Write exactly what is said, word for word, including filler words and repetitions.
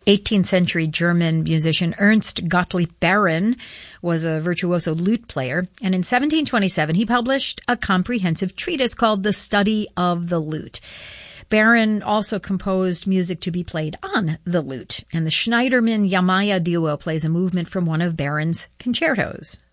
eighteenth century German musician Ernst Gottlieb Baron was a virtuoso lute player, and in seventeen twenty-seven he published a comprehensive treatise called The Study of the Lute. Baron also composed music to be played on the lute, and the Schneiderman-Yamaya duo plays a movement from one of Baron's concertos.